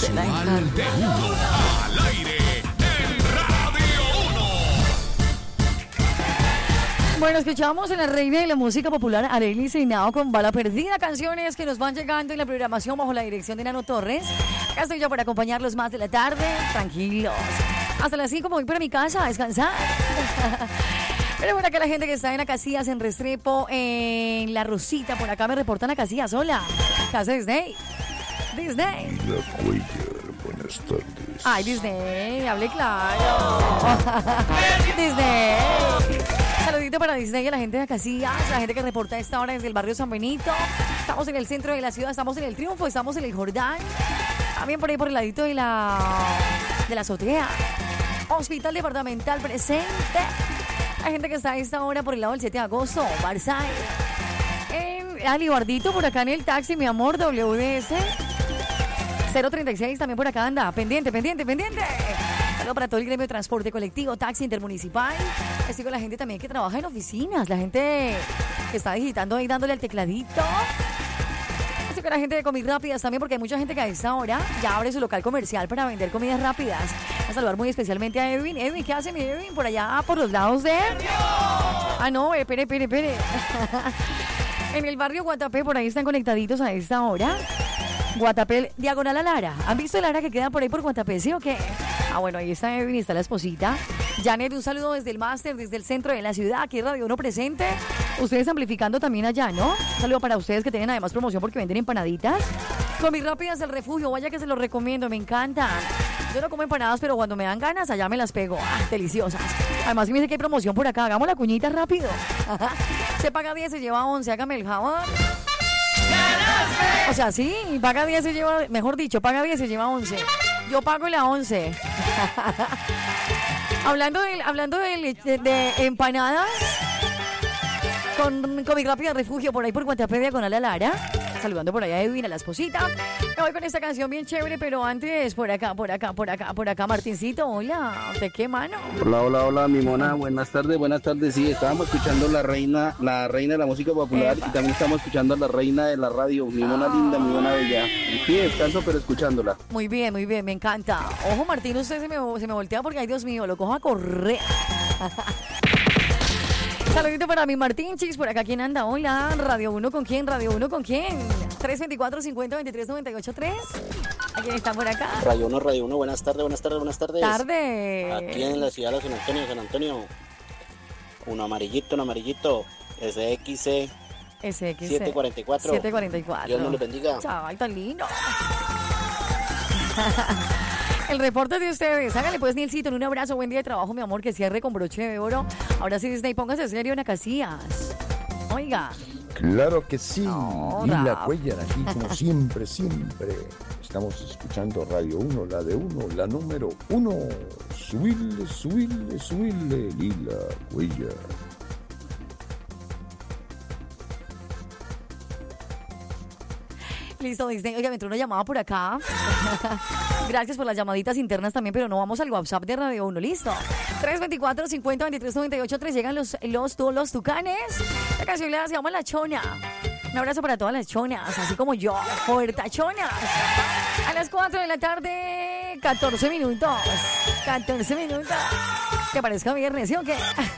Sensual de Uno. Al aire en Radio 1. Bueno, escuchamos en la reina de la música popular, Arely Seinao, con Bala Perdida, canciones que nos van llegando en la programación bajo la dirección de Nano Torres. Acá estoy yo para acompañarlos más de la tarde, tranquilos. Hasta las 5 me voy para mi casa a descansar. Pero por acá la gente que está en Acacias, en Restrepo, en La Rosita, por acá me reportan Acacias. Hola, casa Disney. Disney. La Cuellar, buenas tardes. Ay, Disney, hable claro. Disney. Saludito para Disney y a la gente de Acacias, la gente que reporta a esta hora desde el barrio San Benito. Estamos en el centro de la ciudad, estamos en el Triunfo, estamos en el Jordán. También por ahí por el ladito de la azotea. Hospital Departamental presente. La gente que está a esta hora por el lado del 7 de agosto, Barzai. Alibardito por acá en el taxi, mi amor, WDS 036, también por acá anda, pendiente. Saludos para todo el gremio de transporte colectivo, taxi intermunicipal. Estoy con la gente también que trabaja en oficinas, la gente que está digitando ahí, dándole al tecladito. Estoy con la gente de comidas rápidas también, porque hay mucha gente que a esta hora ya abre su local comercial para vender comidas rápidas. Voy a saludar muy especialmente a Edwin. Edwin, ¿qué hace mi Edwin? Por allá, por los lados de... Ah, no, espere. En el barrio Guatapé, por ahí están conectaditos a esta hora. Guatapé, diagonal a Lara. ¿Han visto Lara que queda por ahí por Guatapé, sí o qué? Ah, bueno, ahí está Edwin, está la esposita. Janet, un saludo desde el máster, desde el centro de la ciudad. Aquí Radio 1 presente. Ustedes amplificando también allá, ¿no? Un saludo para ustedes que tienen además promoción porque venden empanaditas. Comi rápidas del refugio, vaya que se los recomiendo, me encanta. Yo no como empanadas, pero cuando me dan ganas, allá me las pego. ¡Ah, deliciosas! Además, si me dice que hay promoción por acá, hagamos la cuñita rápido. Se paga 10, se lleva 11, hágame el jabón. O sea, sí, paga 10, se lleva, mejor dicho, paga 10, se lleva 11. Yo pago la 11. Hablando de empanadas, con mi rápida refugio por ahí por Guantapé con la Lara. Saludando por allá a Edwin, a la esposita. Me voy con esta canción bien chévere, pero antes por acá, Martincito, hola, ¿de qué mano? Hola, mi mona, buenas tardes, sí, estábamos escuchando la reina de la música popular. Epa. Y también estamos escuchando a la reina de la radio, mi mona linda, mi mona bella. Sí, descanso, pero escuchándola. Muy bien, me encanta. Ojo, Martín, usted se me voltea porque, ay, Dios mío, lo cojo a correr. Saludito para mi Martín, chicos, por acá, ¿quién anda? Hola, Radio 1, ¿con quién? 324-50-23-98-3. ¿A quién está por acá? Radio 1, buenas tardes. Tarde. Aquí en la ciudad de San Antonio. Un amarillito, SXC 744. 744. Dios nos los bendiga. Chaval, tan lindo. El reporte de ustedes. Hágale pues, Nilcito, un abrazo, buen día de trabajo, mi amor, que cierre con broche de oro. Ahora sí, Disney, póngase serio en Acacias. Oiga. Claro que sí. No, y la Cuellar aquí, como siempre. Estamos escuchando Radio 1, la de 1, la número 1. Subirle, y la Cuellar. Listo, Disney. Oiga, me entró una llamada por acá. Gracias por las llamaditas internas también, pero no vamos al WhatsApp de Radio 1. Listo. 324-50-23-98-3. Llegan los tucanes. La canción se llama La Chona. Un abrazo para todas las chonas, así como yo. Chonas. A las 4 de la tarde, 14 minutos. Que parezca viernes, ¿sí o qué?